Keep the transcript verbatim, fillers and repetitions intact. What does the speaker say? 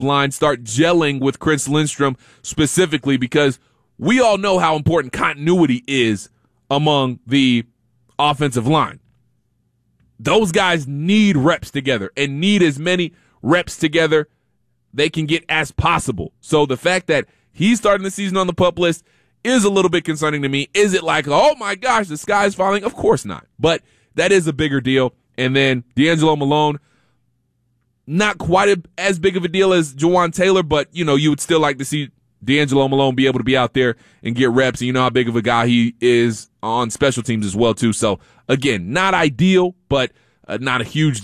line start gelling with Chris Lindstrom specifically, because we all know how important continuity is among the offensive line. Those guys need reps together and need as many reps together they can get as possible. So the fact that he's starting the season on the PUP list is a little bit concerning to me. Is it like, oh my gosh, the sky's falling? Of course not. But that is a bigger deal. And then D'Angelo Malone, not quite a, as big of a deal as Jawan Taylor, but, you know, you would still like to see D'Angelo Malone be able to be out there and get reps. And you know how big of a guy he is on special teams as well, too. So, again, not ideal, but uh, not a huge